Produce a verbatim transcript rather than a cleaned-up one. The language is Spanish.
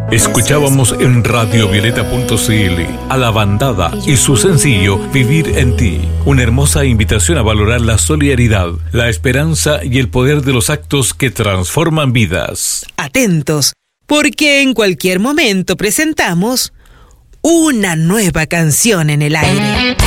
Escuchábamos en radio violeta punto c l a La Bandada y su sencillo Vivir en ti. Una hermosa invitación a valorar la solidaridad, la esperanza y el poder de los actos que transforman vidas. Atentos, porque en cualquier momento presentamos una nueva canción en el aire.